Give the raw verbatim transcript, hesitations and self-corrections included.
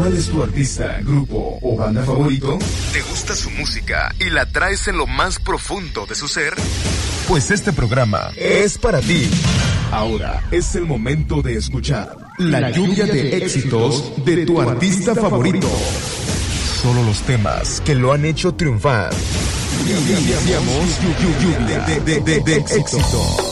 ¿Cuál es tu artista, grupo o banda favorito? ¿Te gusta su música y la traes en lo más profundo de su ser? Pues este programa es para ti. Ahora es el momento de escuchar la, la lluvia, lluvia de, de éxitos de tu artista favorito. Solo los temas que lo han hecho triunfar. Lluvia de, de, de, de éxito.